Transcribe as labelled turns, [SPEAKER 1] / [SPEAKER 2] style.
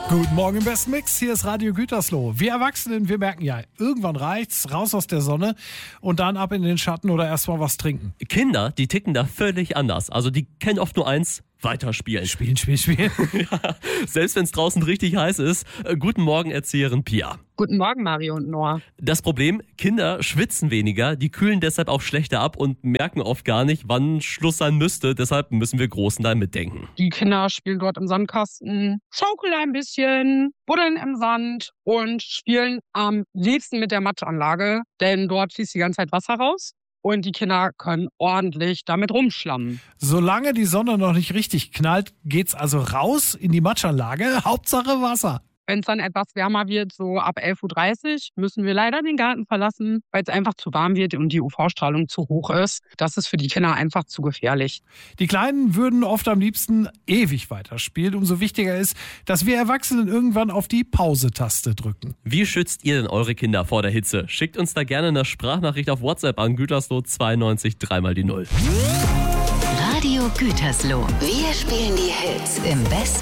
[SPEAKER 1] Guten Morgen im besten Mix, hier ist Radio Gütersloh. Wir Erwachsenen, wir merken ja, irgendwann reicht's, raus aus der Sonne und dann ab in den Schatten oder erstmal was trinken.
[SPEAKER 2] Kinder, die ticken da völlig anders. Also die kennen oft nur eins: weiterspielen.
[SPEAKER 1] Spielen.
[SPEAKER 2] Ja, selbst wenn es draußen richtig heiß ist. Guten Morgen, Erzieherin Pia.
[SPEAKER 3] Guten Morgen, Mario und Noah.
[SPEAKER 2] Das Problem: Kinder schwitzen weniger, die kühlen deshalb auch schlechter ab und merken oft gar nicht, wann Schluss sein müsste. Deshalb müssen wir Großen da mitdenken.
[SPEAKER 3] Die Kinder spielen dort im Sandkasten, schaukeln ein bisschen, buddeln im Sand und spielen am liebsten mit der Matschanlage, denn dort fließt die ganze Zeit Wasser raus. Und die Kinder können ordentlich damit rumschlammen.
[SPEAKER 1] Solange die Sonne noch nicht richtig knallt, geht's also raus in die Matschanlage. Hauptsache Wasser.
[SPEAKER 3] Wenn es dann etwas wärmer wird, so ab 11:30 Uhr, müssen wir leider den Garten verlassen, weil es einfach zu warm wird und die UV-Strahlung zu hoch ist. Das ist für die Kinder einfach zu gefährlich.
[SPEAKER 1] Die Kleinen würden oft am liebsten ewig weiterspielen. Umso wichtiger ist, dass wir Erwachsenen irgendwann auf die Pause-Taste drücken.
[SPEAKER 2] Wie schützt ihr denn eure Kinder vor der Hitze? Schickt uns da gerne eine Sprachnachricht auf WhatsApp an Gütersloh 92 3x0.
[SPEAKER 4] Radio Gütersloh. Wir spielen die Hits im Besten